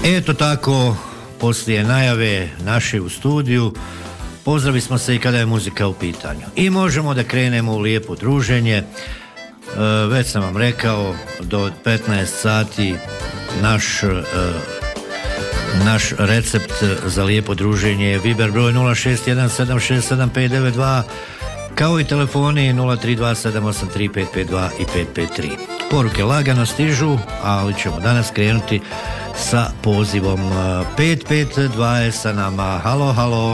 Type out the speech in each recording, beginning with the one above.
Eto tako, poslije najave naše u studiju, pozdravi smo se i kada je muzika u pitanju. I možemo da krenemo u lijepo druženje. Već sam vam rekao, do 15 sati naš recept za lijepo druženje je Viber broj 061767592, kao i telefoni 032783552 i 553. Poruke lagano stižu, ali ćemo danas krenuti sa pozivom. 552 je sa nama. Halo, halo.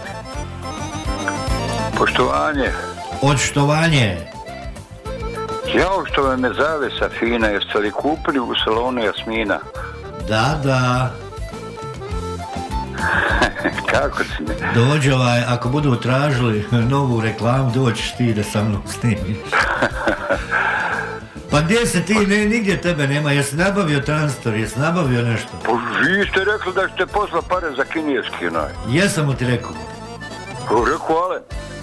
Poštovanje. Odštovanje. Jao što me zavesa fina, jeste li kupili u salonu Jasmina? Da. Kako si mi? Dođi ako budu tražili novu reklamu, doćiš ti da sa mnom snimiš. Pa gdje se ti, nigdje tebe nema, jesi nabavio transtor, jesi nabavio nešto? Pa vi ste rekli da ćete posla pare za kineski, Jesam mu ti rekao? Rekao, ale?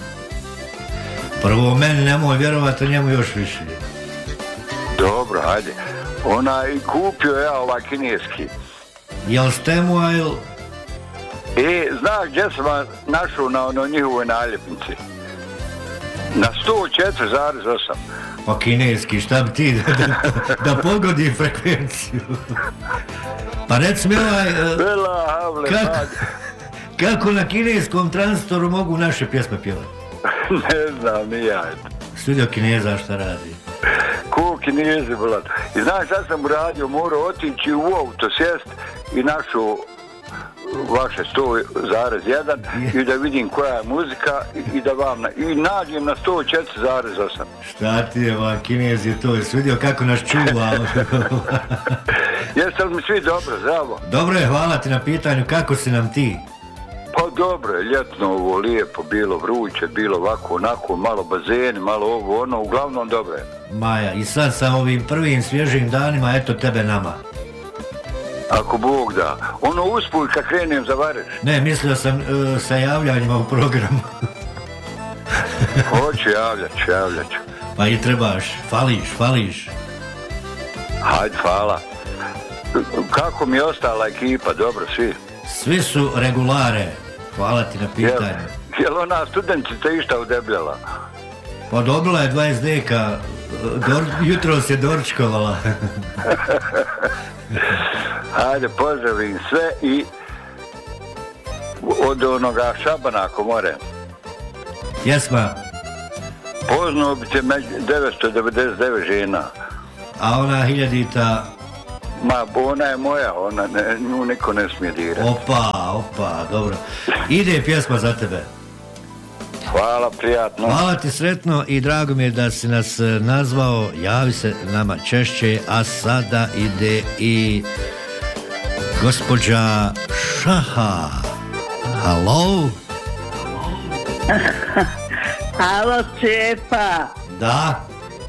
Prvo meni nemoj vjerovati, njemu još više. Dobro, hajde. I kupio ja ovaj kineski. Jel ste mu, ili? Znaš gdje sam vam našao na njihovoj naljepnici? Na 104,8. Pa kineski, šta bi ti da pogodi frekvenciju? Pa reci mi kako na kineskom transtoru mogu naše pjesme pjevati? Ne znam, ni ja. Studio Kineza šta radi? Ko Kinezi, blat. I znaš šta sam uradio, morao otići u auto, sjest i našao vaše 100,1 i da vidim koja je muzika i da vam i nađem na 104,8. Šta ti je, Kinez je to, jesi vidio kako nas čuva? Jeste li mi svi dobro, zdravo? Dobro je, hvala ti na pitanju, kako si nam ti? Pa dobro je, ljetno ovo lijepo, bilo vruće, bilo ovako, onako, malo bazeni, malo ovo, ono, uglavnom dobro je. Maja, i sad sa ovim prvim svježim danima, eto tebe nama. Ako Bog da. Uspoj kad krenem za Vareš. Ne, mislio sam sa javljanjima u programu. Hoću, javljat ću. Pa i trebaš, fališ. Hajde, hvala. Kako mi je ostala ekipa, dobro, svi? Svi su regulare, hvala ti na pitanju. Jel ona studentica išta udebljala? Pa dobila je 20 deka, jutro se dorčkovala. Hajde, pozdravim sve i od onoga Šabana ako more. Jesma. Poznao bi te 999 žena. A ona 1000-ta? Ma, ona je moja, nju niko ne smije dirati. Opa, dobro. Ide pjesma za tebe. Hvala, prijatno. Hvala ti, sretno i drago mi je da si nas nazvao. Javi se nama češće, a sada ide i gospođa Šaha. Halo? Halo, Čepa. Da?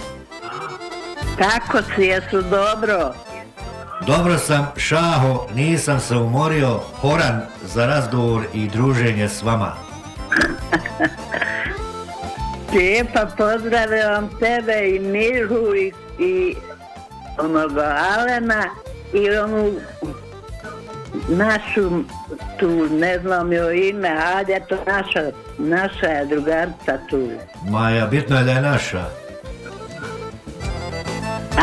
Kako si, jesu dobro? Dobro sam, Šaho, nisam se umorio, horan za razgovor i druženje s vama. Čepa, pozdravljam tebe i Miru i onoga Alena i onu našu tu, ne znam joj ime, Alja, to naša je drugarica tu. Maja, bitno je da je naša. A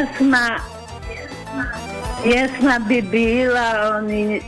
pjesma bi bila oni...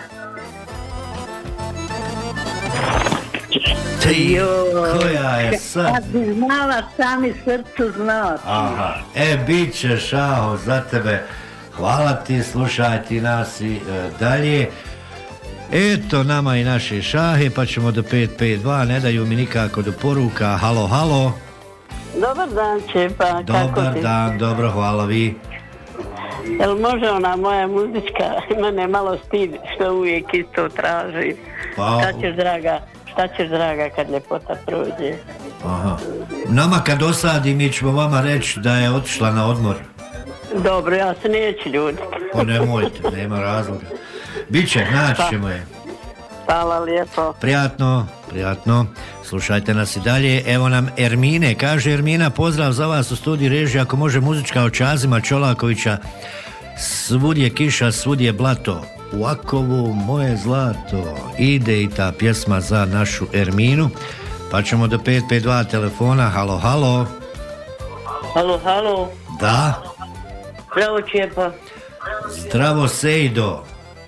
Koja je sad? Kad bi znala šta mi srcu znao. Aha, bit će, Šaho, za tebe. Hvala ti, slušaj ti nas i dalje. Eto nama i naše Šahe, pa ćemo do 552, ne daju mi nikako do poruka. Halo. Dobar dan, Čepa. Dobar dan, dobro, hvala vi. Jel može ona moja muzička, mene malo stid što uvijek isto traži. Pa... Šta ćeš, draga, kad ljepota prođe? Aha. Nama kad osadi, mi ćemo vama reći da je otišla na odmor. Dobro, ja se neću ljuditi. Pa nemojte, nema razloga. Biće, naći ćemo je. Hvala lijepo. Prijatno. Slušajte nas i dalje. Evo nam Ermine. Kaže Ermina, pozdrav za vas u studiju režije. Ako može muzička od Čazima Čolakovića. Svud je kiša, svud je blato, u Akovu moje zlato. Ide i ta pjesma za našu Erminu. Pa ćemo do 552 telefona. Halo, halo. Halo, halo. Da. Zdravo, Čepa. Zdravo, Sejdo.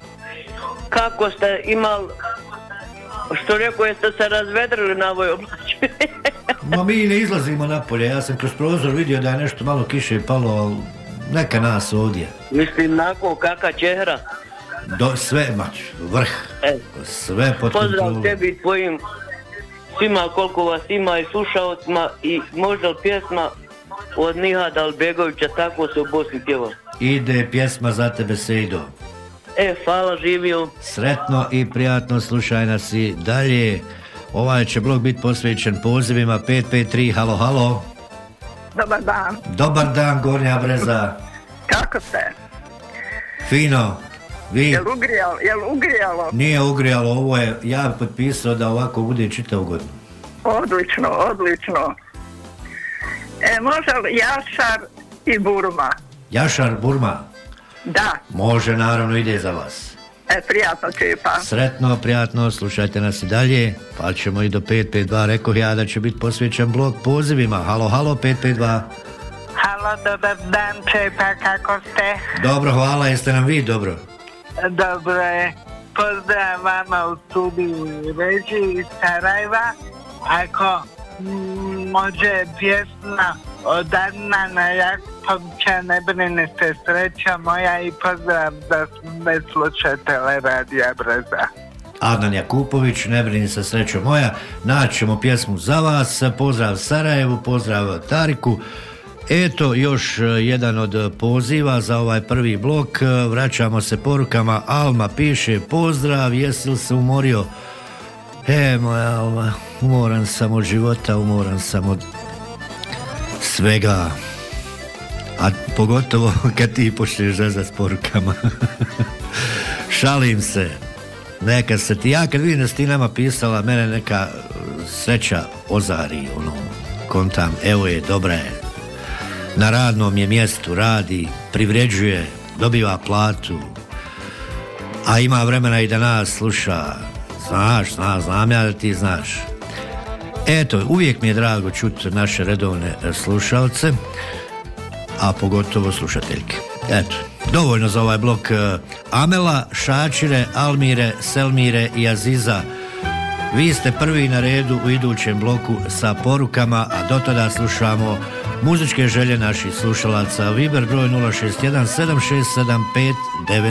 Kako ste imali, što rekao, jeste se razvedrili na ovoj oblači? Ma mi ne izlazimo napolje, ja sam kroz prozor vidio da je nešto malo kiše palo, ali neka nas ovdje. Mislim, nakon kaka čehra. Sve, vrh, sve pod kontrolu. Pozdrav tebi i tvojim svima koliko vas ima i slušalcima i možda pjesma od Nihada Albegovića, tako se u Bosni pjeva. Ide pjesma za tebe, Sejdo. Hvala, živio. Sretno i prijatno, slušaj nas i dalje. Ovaj će blok biti posvećen pozivima. 553, halo, halo. Dobar dan. Dobar dan, Gornja Breza. Kako ste? Fino. Vi? Jel ugrijalo? Nije ugrijalo, ovo je ja potpisao da ovako bude čitavu godinu. Odlično. Može li Jašar i Burma? Jašar, Burma? Da. Može, naravno, ide za vas. Prijatno, Čepa. Sretno, prijatno, slušajte nas i dalje, pa ćemo i do 552, rekao ja da će biti posvećen blok pozivima. Halo, 552. Halo, dobar dan, Čepa, kako ste? Dobro, hvala, jeste nam vi dobro? Dobro je. Pozdrav vama u studiju režiji iz Sarajeva. Ako može pjesma od Adnana Jakovčića, ne brinite, sreća moja i pozdrav da me slušate Radija Breza. Adnan Jakupović, ne brini se, srećo moja, naćemo pjesmu za vas, pozdrav Sarajevu, pozdrav Tariku. Eto još jedan od poziva za ovaj prvi blok, vraćamo se porukama. Alma piše, pozdrav, jesi li se umorio? Moja Alma, umoran sam od života, umoran sam od svega, a pogotovo kad ti počneš zezat s porukama. Šalim se, neka se ti, ja kad vidim da si ti nama pisala, mene neka sreća ozari, kontam, evo je, dobra je, na radnom je mjestu, radi, privređuje, dobiva platu, a ima vremena i da nas sluša. Znam ja da ti znaš. Eto, uvijek mi je drago čuti naše redovne slušalce, a pogotovo slušateljke. Eto, dovoljno za ovaj blok. Amela, Šačire, Almire, Selmire i Aziza, vi ste prvi na redu u idućem bloku sa porukama, a do tada slušamo muzičke želje naših slušalaca. Viber broj 061 7675 9